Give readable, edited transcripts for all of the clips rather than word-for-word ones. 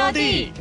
大地。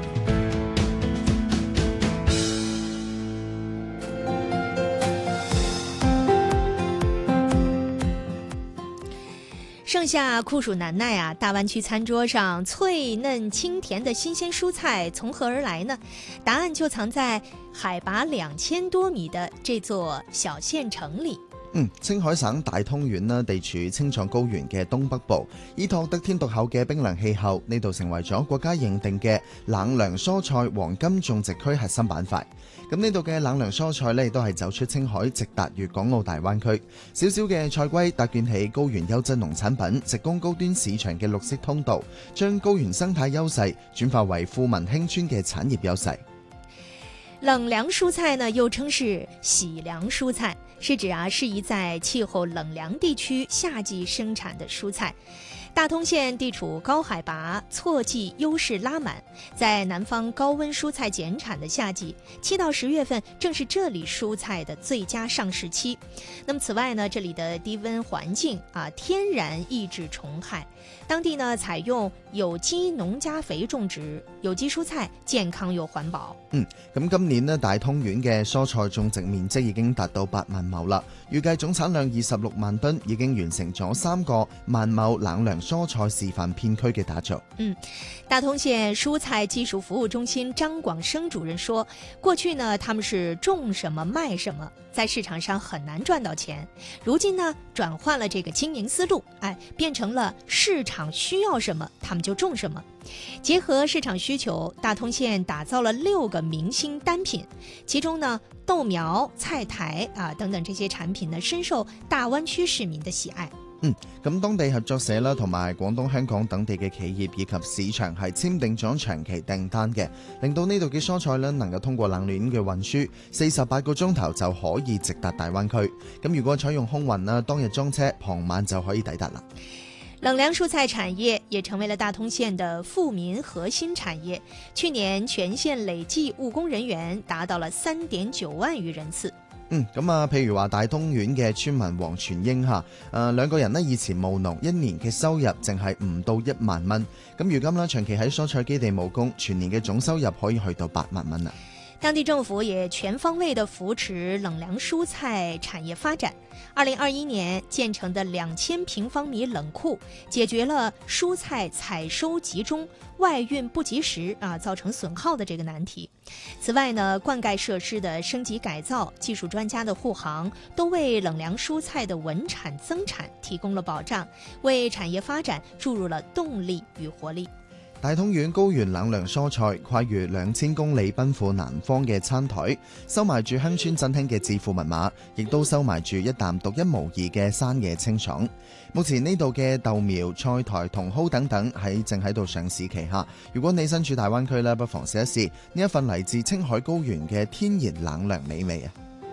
盛夏酷暑难耐啊，大湾区餐桌上脆嫩清甜的新鲜蔬菜从何而来呢？答案就藏在海拔2000多米的这座小县城里。 青海省大通縣啦，地處青藏高原嘅東北部，依託得天獨厚嘅冰涼氣候，呢度成為咗國家認定嘅冷涼蔬菜黃金種植區核心板塊。咁呢度嘅冷涼蔬菜呢，亦都係走出青海，直達粵港澳大灣區。小小嘅菜龜搭建起高原優質農產品直供高端市場嘅綠色通道，將高原生態優勢轉化為富民興村嘅產業優勢。 冷涼蔬菜呢，又稱是喜涼蔬菜，是指適宜在氣候冷涼地區夏季生產的蔬菜。大通縣地處高海拔，錯季優勢拉滿，在南方高溫蔬菜減產的夏季，7到10月份正是這裡蔬菜的最佳上市期。那麼此外呢，這裡的低溫環境天然抑制蟲害，當地呢採用有機農家肥種植，有機蔬菜健康又環保。 咁今年呢，大通縣嘅蔬菜種植面積已經達到8萬畝啦，預計總產量26萬噸，已經完成咗3個萬畝冷涼蔬菜示範片區嘅打造。 大通縣蔬菜技術服務中心張廣生主任說，過去呢他們是種什麼賣什麼，在市場上很難賺到錢，如今呢轉換了這個經營思路，變成了市場需要什麼他們就種什麼。結合市場需求，大通縣打造了6個明星單品，其中呢豆苗、菜苔等等這些產品呢深受大灣區市民的喜愛。 咁當地合作社啦，同埋廣東、香港等地嘅企業以及市場係簽訂咗長期訂單嘅，令到呢度嘅蔬菜呢能夠通過冷鏈嘅運輸，48個鐘頭就可以直達大灣區。咁如果採用空運啦，當日裝車，傍晚就可以抵達啦。 冷涼蔬菜產業也成為了大通縣的富民核心產業，去年全縣累計務工人員達到了3.9萬餘人次。 譬如話大通縣嘅村民黃全英兩個人呢以前務農，一年嘅收入淨係唔到1萬蚊，咁如今呢長期喺蔬菜基地務工，全年嘅總收入可以去到8萬蚊啦。 當地政府也全方位地扶持冷涼蔬菜產業發展。2021年建成的2000平方米冷庫，解決了蔬菜採收集中、外運不及時造成損耗的這個難題。此外呢，灌溉設施的升級改造、技術專家的護航，都為冷涼蔬菜的穩產增產提供了保障，為產業發展注入了動力與活力。 大通縣高原冷涼蔬菜跨越2000公里奔赴南方嘅餐台，收埋住鄉村振興嘅致富密碼，亦都收埋住一啖獨一無二嘅山野清爽。目前呢度嘅豆苗、菜苔、茼蒿等等正喺度上市期下，如果你身處大灣區呢，不妨試一試呢一份嚟自青海高原嘅天然冷涼美味啊！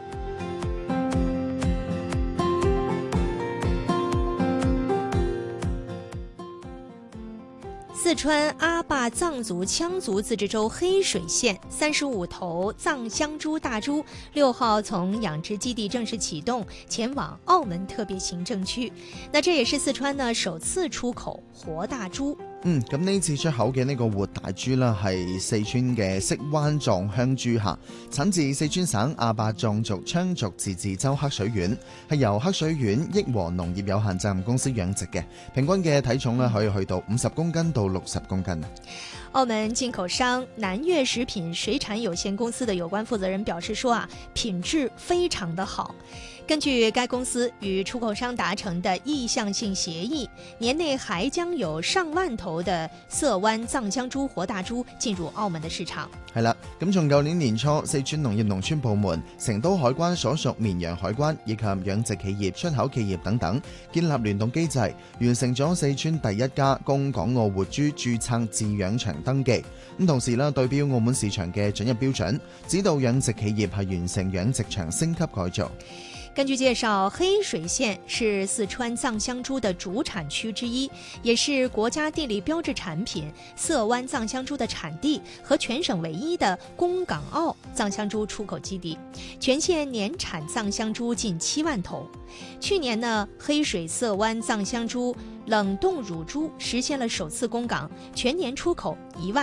四川阿坝藏族羌族自治州黑水縣35頭藏香豬大豬6號從養殖基地正式啟動，前往澳門特別行政區。那這也是四川呢首次出口活大豬。 咁呢次出口嘅呢個活大豬啦，係四川嘅色灣藏香豬產自四川省阿壩藏族羌族自治州黑水縣，係由黑水縣益和農業有限責任公司養殖嘅，平均嘅體重可以去到50公斤到60公斤。 澳門進口商南粵食品水產有限公司的有關負責人表示說品質非常的好。根據該公司與出口商達成的意向性協議，年內還將有上萬頭的色灣藏香豬活大豬進入澳門的市場。 係啦，咁從舊年年初，四川農業農村部門、成都海關所屬綿陽海關以及養殖企業、出口企業等等，建立聯動機制，完成咗四川第一家供港澳活豬註冊飼養場登記。咁同時對標澳門市場嘅准入標準，指導養殖企業係完成養殖場升級改造。 根據介紹，黑水縣是四川藏香豬的主產區之一，也是國家地理標誌產品色灣藏香豬的產地和全省唯一的供港澳藏香豬出口基地。全縣年產藏香豬近7萬頭。去年呢，黑水色灣藏香豬冷凍乳豬實現了首次供港，全年出口1萬